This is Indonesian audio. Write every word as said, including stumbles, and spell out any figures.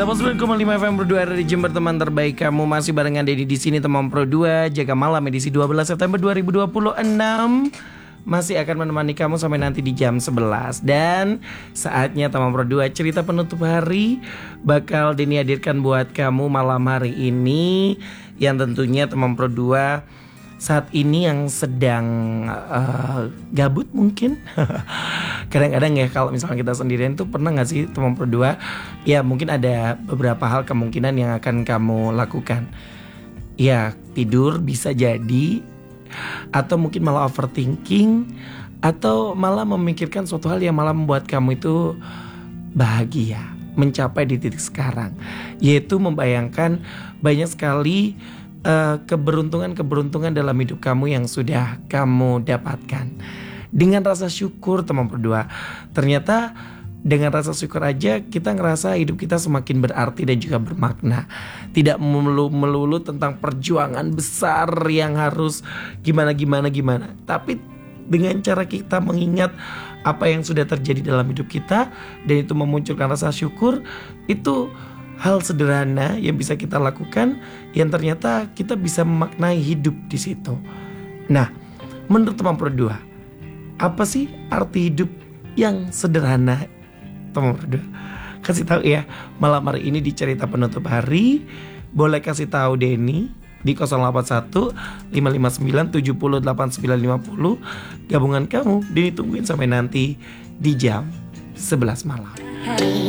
delapan puluh sembilan koma lima F M Pro dua ada di Jember, teman terbaik kamu. Masih barengan Dedi di sini, teman Pro dua. Jaga malam edisi dua belas September dua ribu dua puluh enam. Masih akan menemani kamu sampai nanti di jam sebelas. Dan saatnya teman Pro dua, cerita penutup hari bakal Deni hadirkan buat kamu malam hari ini. Yang tentunya teman Pro dua saat ini yang sedang uh, gabut mungkin. Kadang-kadang ya kalau misalnya kita sendirian tuh pernah gak sih teman Pro dua, ya mungkin ada beberapa hal kemungkinan yang akan kamu lakukan. Ya tidur bisa jadi, atau mungkin malah overthinking, atau malah memikirkan suatu hal yang malah membuat kamu itu bahagia, mencapai di titik sekarang. Yaitu membayangkan banyak sekali Uh, keberuntungan-keberuntungan dalam hidup kamu yang sudah kamu dapatkan. Dengan rasa syukur teman berdua, ternyata dengan rasa syukur aja kita ngerasa hidup kita semakin berarti dan juga bermakna. Tidak melulu-melulu tentang perjuangan besar yang harus gimana-gimana gimana. Tapi dengan cara kita mengingat apa yang sudah terjadi dalam hidup kita dan itu memunculkan rasa syukur, itu hal sederhana yang bisa kita lakukan yang ternyata kita bisa memaknai hidup di situ. Nah, menurut teman Pro dua, apa sih arti hidup yang sederhana? Teman Pro dua, kasih tahu ya malam hari ini di cerita penutup hari. Boleh kasih tahu Deni di nol delapan satu lima lima sembilan tujuh nol delapan sembilan lima nol. Gabungan kamu Deni tungguin sampai nanti di jam sebelas malam.